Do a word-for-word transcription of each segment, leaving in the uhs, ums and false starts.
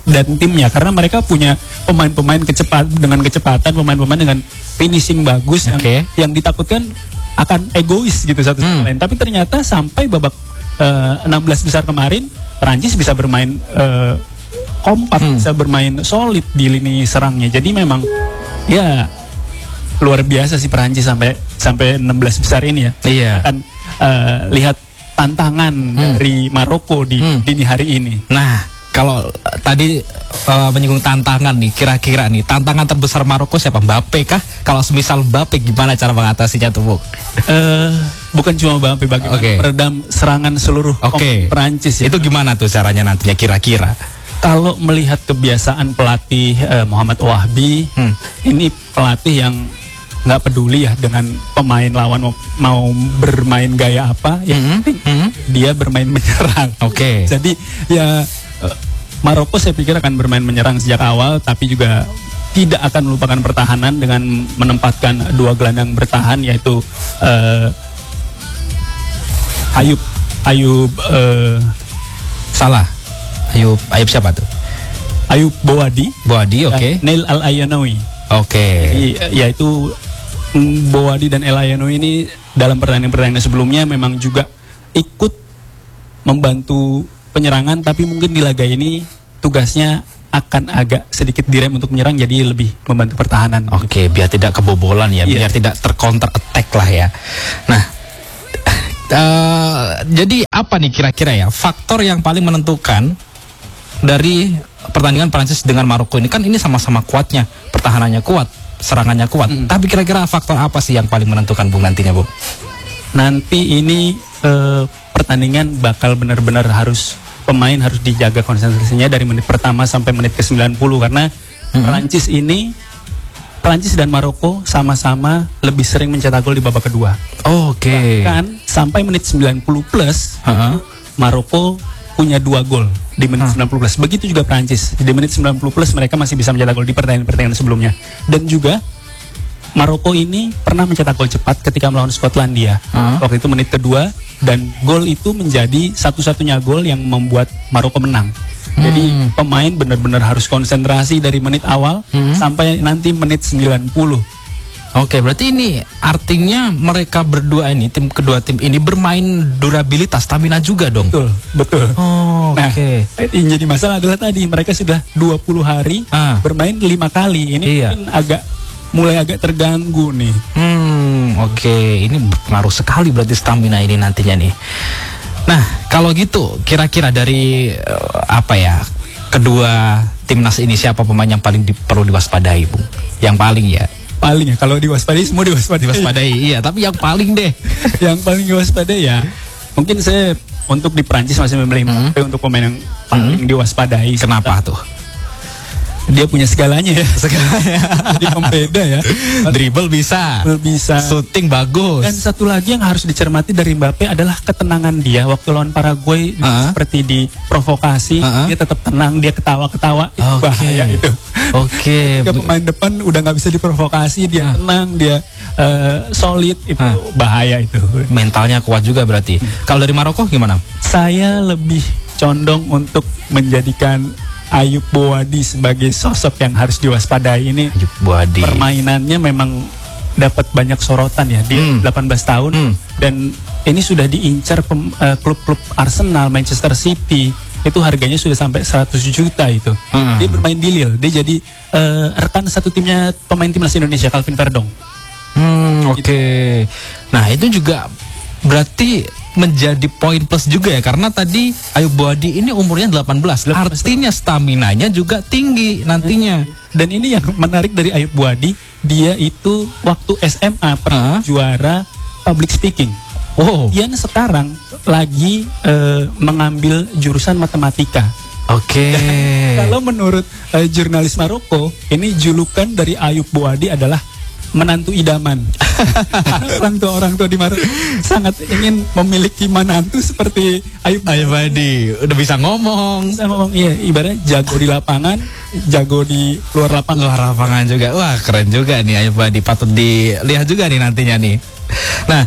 dan timnya, karena mereka punya pemain-pemain kecepat dengan kecepatan, pemain-pemain dengan finishing bagus okay. yang, yang ditakutkan akan egois gitu satu sama hmm. lain. Tapi ternyata sampai babak uh, enam belas besar kemarin, Perancis bisa bermain uh, kompak, hmm. bisa bermain solid di lini serangnya. Jadi memang ya luar biasa sih Perancis sampai sampai enam belas besar ini ya. Iya. Akan uh, lihat tantangan hmm. dari Maroko di hmm. dini hari ini. Nah, kalau uh, tadi uh, menyinggung tantangan nih, kira-kira nih tantangan terbesar Maroko siapa? Mbappe kah? Kalau semisal Mbappe, gimana cara mengatasinya tuh, Bu? Uh, bukan cuma Mbappe, bagaimana okay. meredam serangan seluruh okay. Perancis ya. Itu gimana tuh caranya nantinya kira-kira? Kalau melihat kebiasaan pelatih uh, Muhammad Wahbi, hmm. ini pelatih yang nggak peduli ya dengan pemain lawan mau, mau bermain gaya apa, ya mm-hmm. Mm-hmm. dia bermain menyerang. Oke. Okay. Jadi ya uh, Maroko saya pikir akan bermain menyerang sejak awal, tapi juga tidak akan melupakan pertahanan dengan menempatkan dua gelandang bertahan, yaitu uh, Ayub Ayub uh, salah. Ayub Ayub siapa tuh? Ayub Boadi. Boadi, oke. Okay. Neil Al-Ayanoui. Oke. Okay. Jadi yaitu Boadi dan El-Ayanoui ini dalam pertandingan-pertandingan sebelumnya memang juga ikut membantu penyerangan, tapi mungkin di laga ini tugasnya akan agak sedikit direm untuk menyerang, jadi lebih membantu pertahanan. Oke, okay, biar tidak kebobolan ya, yeah. biar tidak tercounter attack lah ya. Nah, uh, jadi apa nih kira-kira ya faktor yang paling menentukan dari pertandingan Prancis dengan Maroko ini? Kan ini sama-sama kuatnya, pertahanannya kuat, serangannya kuat. Mm. Tapi kira-kira faktor apa sih yang paling menentukan, Bung, nantinya, Bu? Nanti ini uh, pertandingan bakal benar-benar harus pemain harus dijaga konsentrasinya dari menit pertama sampai menit ke sembilan puluh, karena mm-hmm. Perancis ini Perancis dan Maroko sama-sama lebih sering mencetak gol di babak kedua. Oh, oke. Okay. Bahkan sampai menit sembilan puluh plus, uh-huh. Maroko punya dua gol di menit huh. sembilan puluh plus. Begitu juga Perancis. Di menit sembilan puluh plus mereka masih bisa mencetak gol di pertandingan-pertandingan sebelumnya. Dan juga Maroko ini pernah mencetak gol cepat ketika melawan Skotlandia. Uh-huh. Waktu itu menit kedua, dan gol itu menjadi satu-satunya gol yang membuat Maroko menang. Hmm. Jadi pemain benar-benar harus konsentrasi dari menit awal hmm. sampai nanti menit sembilan puluh. Oke, berarti ini artinya mereka berdua ini, tim kedua tim ini bermain durabilitas, stamina juga dong. Betul, betul. Oh, nah, oke. Okay. Yang jadi masalah adalah tadi mereka sudah dua puluh hari ah. bermain lima kali. Ini iya. mungkin agak mulai agak terganggu nih. Hmm, oke. Okay. Ini berpengaruh sekali berarti stamina ini nantinya nih. Nah, kalau gitu kira-kira dari uh, apa ya, kedua timnas ini siapa pemain yang paling di, perlu diwaspadai, Bung? Yang paling ya. Paling ya, kalau diwaspadai semua diwaspadai. Diwaspadai, iya. Tapi yang paling deh, yang paling diwaspadai ya, mungkin saya untuk di Prancis masih memilih Mbappe mm-hmm. untuk pemain yang paling mm-hmm. diwaspadai. Kenapa tuh? Dia punya segalanya ya, segalanya. Jadi pembeda ya. Dribble bisa, bisa, shooting bagus. Dan satu lagi yang harus dicermati dari Mbappe adalah ketenangan dia waktu lawan Paraguay, uh-huh. seperti diprovokasi, uh-huh. dia tetap tenang, dia ketawa-ketawa, itu okay. bahaya itu. Oke. Okay. Ketika pemain depan udah nggak bisa diprovokasi, dia uh. tenang, dia uh, solid, itu uh. bahaya itu. Mentalnya kuat juga berarti. Hmm. Kalau dari Maroko gimana? Saya lebih condong untuk menjadikan Ayub Boadi sebagai sosok yang harus diwaspadai. Ini Ayub Boadi, permainannya memang dapat banyak sorotan ya. Dia hmm. delapan belas tahun hmm. dan ini sudah diincar pem, uh, klub-klub Arsenal, Manchester City. Itu harganya sudah sampai seratus juta itu. Hmm. Dia bermain di Lille. Dia jadi uh, rekan satu timnya pemain timnas Indonesia, Calvin Verdong. Hmm, oke. Okay. Nah, itu juga berarti menjadi poin plus juga ya, karena tadi Ayub Boadi ini umurnya delapan belas, artinya staminanya juga tinggi nantinya. Dan ini yang menarik dari Ayub Boadi, dia itu waktu S M A pernah uh. juara public speaking. Oh, dia sekarang lagi uh, mengambil jurusan matematika. Oke. Okay. Kalau menurut uh, jurnalis Maroko, ini julukan dari Ayub Boadi adalah menantu idaman. Orang tua orang tua di Maroko sangat ingin memiliki menantu seperti Ayub Boadi. Udah bisa ngomong. Bisa ngomong, iya. Ibaratnya jago di lapangan, jago di luar lapangan. Luar lapangan juga. Wah, keren juga nih Ayub Boadi. Patut dilihat juga nih nantinya nih. Nah,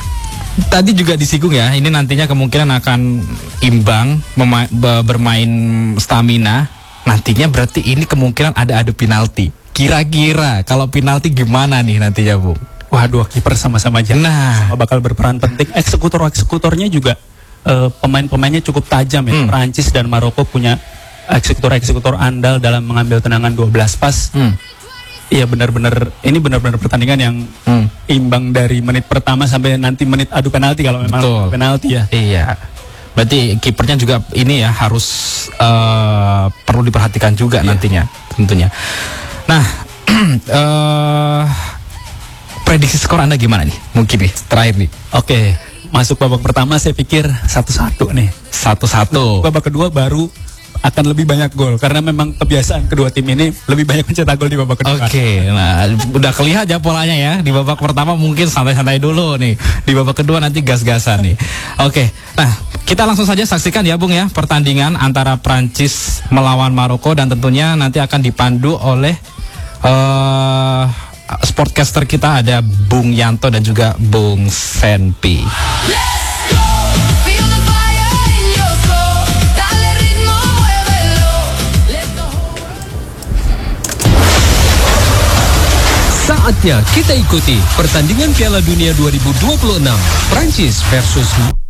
tadi juga disinggung ya, ini nantinya kemungkinan akan imbang, bermain stamina. nantinya berarti ini kemungkinan ada adu penalti. Kira-kira kalau penalti gimana nih nantinya, Bung? Wah, dua kiper sama-sama aja. Nah, Sama bakal berperan penting. Eksekutor-eksekutornya juga eh, pemain-pemainnya cukup tajam ya. Hmm. Prancis dan Maroko punya eksekutor-eksekutor andal dalam mengambil tendangan dua belas pas. Hmm. Iya, benar-benar ini benar-benar pertandingan yang Hmm. imbang dari menit pertama sampai nanti menit adu penalti kalau memang Betul. penalti ya. Iya. Berarti kipernya juga ini ya harus uh, perlu diperhatikan juga Iya. nantinya tentunya. Nah, uh, prediksi skor Anda gimana nih? Mungkin nih terakhir nih. Oke, masuk babak pertama saya pikir satu satu nih. Satu-satu. Babak kedua baru akan lebih banyak gol karena memang kebiasaan kedua tim ini lebih banyak mencetak gol di babak kedua. Oke, nah udah kelihatan ya polanya ya. Di babak pertama mungkin santai-santai dulu nih. Di babak kedua nanti gas-gasan nih. Oke, nah kita langsung saja saksikan ya Bung ya pertandingan antara Prancis melawan Maroko dan tentunya nanti akan dipandu oleh uh, sportcaster kita ada Bung Yanto dan juga Bung Senpi. Saatnya kita ikuti pertandingan Piala Dunia dua ribu dua puluh enam Prancis versus